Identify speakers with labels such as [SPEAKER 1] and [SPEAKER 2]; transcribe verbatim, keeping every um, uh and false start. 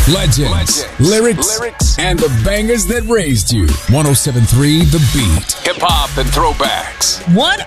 [SPEAKER 1] Legends, Legends. Lyrics, Lyrics, and the bangers that raised you. one oh seven point three The Beat. Hip hop and throwbacks.
[SPEAKER 2] one